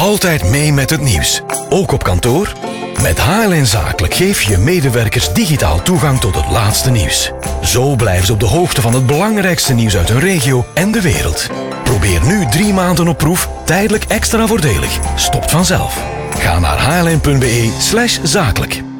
Altijd mee met het nieuws. Ook op kantoor? Met HLN Zakelijk geef je medewerkers digitaal toegang tot het laatste nieuws. Zo blijven ze op de hoogte van het belangrijkste nieuws uit hun regio en de wereld. Probeer nu 3 maanden op proef, tijdelijk extra voordelig. Stopt vanzelf. Ga naar hln.be/zakelijk.